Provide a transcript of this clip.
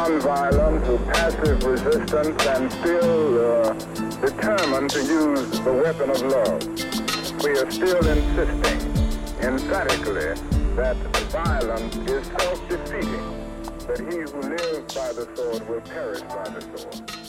nonviolent to passive resistance and still determined to use the weapon of love. We are still insisting emphatically that violence is self-defeating, that he who lives by the sword will perish by the sword.